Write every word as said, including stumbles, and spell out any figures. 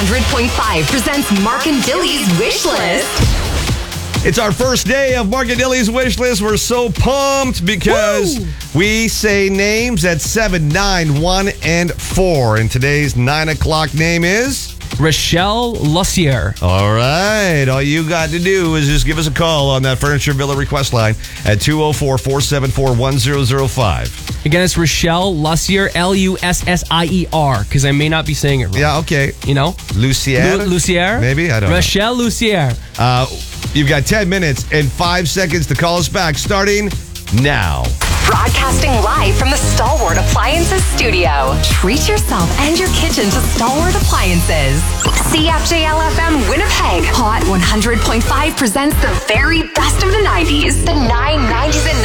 hundred point five presents Mark and Dilly's Wish List. It's our first day of Mark and Dilly's Wish List. We're so pumped because Woo! we say names at seven, nine, one, and four. And today's nine o'clock name is Rochelle Lussier. All right. All you got to do is just give us a call on that Furniture Villa request line at two oh four, four seven four, one oh oh five. Again, it's Rochelle Lussier, L U S S I E R, because I may not be saying it wrong. Yeah, okay. You know? Lussier? Lu- Lussier? Maybe? I don't Rochelle know. Rochelle Lussier. Uh, you've got ten minutes and five seconds to call us back, starting now. Broadcasting live from the Stalwart Appliances studio. Treat yourself and your kitchen to Stalwart Appliances. C F J L F M Winnipeg Hot one hundred point five presents the very best of the nineties. The nine nineties and